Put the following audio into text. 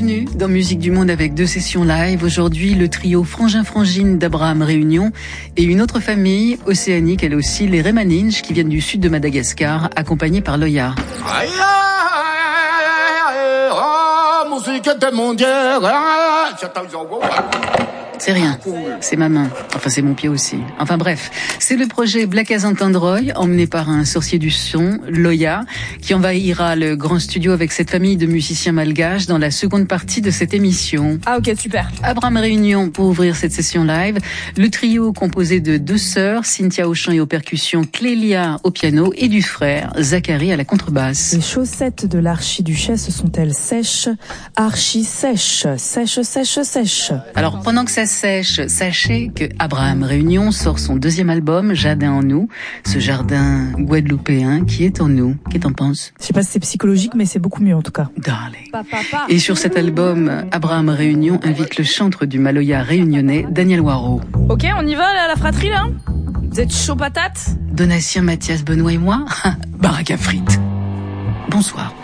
Bienvenue dans Musique du Monde avec 2 sessions live. Aujourd'hui, le trio Frangin-Frangine d'Abraham Réunion et une autre famille océanique, elle aussi, les Remaninj, qui viennent du sud de Madagascar, accompagnés par Loya. C'est rien, c'est ma main, enfin c'est mon pied aussi. Enfin bref, c'est le projet Black as Entendroy, emmené par un sorcier du son, Loya, qui envahira le grand studio avec cette famille de musiciens malgaches dans la seconde partie de cette émission. Ah ok, super. Abraham Réunion pour ouvrir cette session live, le trio composé de 2 sœurs, Cynthia au chant et aux percussions, Clélia au piano et du frère, Zachary à la contrebasse. Les chaussettes de l'archiduchesse sont-elles sèches? Archi sèches, sèches, sèches, sèches. Alors pendant que ça sèche, sachez que Abraham Réunion sort son 2e album, Jardin en nous, ce jardin guadeloupéen qui est en nous. Qu'est-ce que t'en penses? Je sais pas si c'est psychologique, mais c'est beaucoup mieux en tout cas. Darling. Et sur cet album, Abraham Réunion invite le chantre du Maloya réunionnais, Daniel Waro. Ok, on y va là, la fratrie là? Vous êtes chaud patate? Donatien, Mathias, Benoît et moi, baraque à frites. Bonsoir.